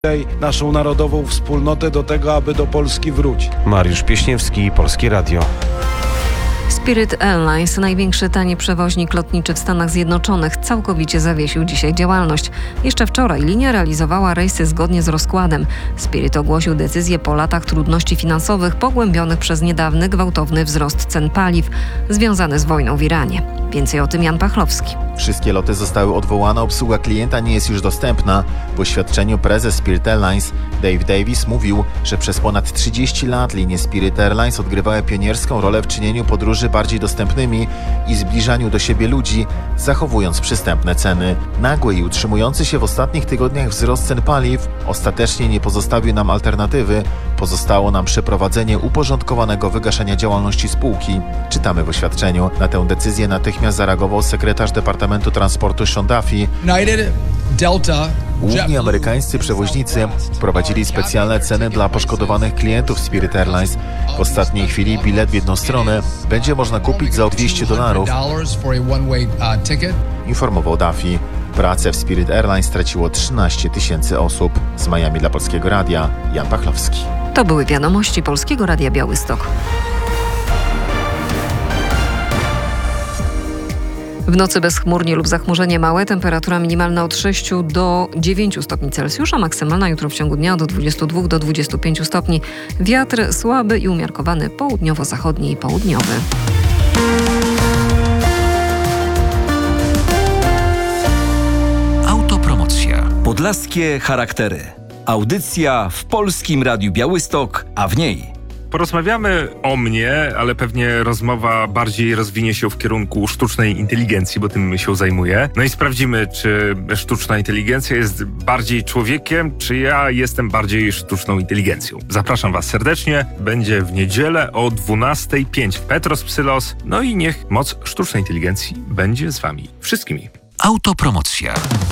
naszą narodową wspólnotę do tego, aby do Polski wrócić. Mariusz Pieśniewski, Polskie Radio. Spirit Airlines, największy tani przewoźnik lotniczy w Stanach Zjednoczonych, całkowicie zawiesił dzisiaj działalność. Jeszcze wczoraj linia realizowała rejsy zgodnie z rozkładem. Spirit ogłosił decyzję po latach trudności finansowych pogłębionych przez niedawny gwałtowny wzrost cen paliw związany z wojną w Iranie. Więcej o tym Jan Pachlowski. Wszystkie loty zostały odwołane, obsługa klienta nie jest już dostępna. W oświadczeniu prezes Spirit Airlines Dave Davis mówił, że przez ponad 30 lat linie Spirit Airlines odgrywały pionierską rolę w czynieniu podróży bardziej dostępnymi i zbliżaniu do siebie ludzi, zachowując przystępne ceny. Nagły i utrzymujący się w ostatnich tygodniach wzrost cen paliw ostatecznie nie pozostawił nam alternatywy. Pozostało nam przeprowadzenie uporządkowanego wygaszenia działalności spółki. Czytamy w oświadczeniu. Na tę decyzję natychmiast zareagował sekretarz Departamentu Transportu Sean Duffy. Główni amerykańscy przewoźnicy wprowadzili specjalne ceny dla poszkodowanych klientów Spirit Airlines. W ostatniej chwili bilet w jedną stronę będzie można kupić za $200, informował Duffy. Pracę w Spirit Airlines straciło 13 000 osób. Z Miami dla Polskiego Radia, Jan Pachlowski. To były wiadomości Polskiego Radia Białystok. W nocy bezchmurnie lub zachmurzenie małe, temperatura minimalna od 6 do 9 stopni Celsjusza, maksymalna jutro w ciągu dnia od 22 do 25 stopni. Wiatr słaby i umiarkowany południowo-zachodni i południowy. Autopromocja. Podlaskie charaktery. Audycja w Polskim Radiu Białystok, a w niej porozmawiamy o mnie, ale pewnie rozmowa bardziej rozwinie się w kierunku sztucznej inteligencji, bo tym się zajmuję. No i sprawdzimy, czy sztuczna inteligencja jest bardziej człowiekiem, czy ja jestem bardziej sztuczną inteligencją. Zapraszam Was serdecznie. Będzie w niedzielę o 12:05 w Petros Psylos. No i niech moc sztucznej inteligencji będzie z Wami wszystkimi. autopromocja.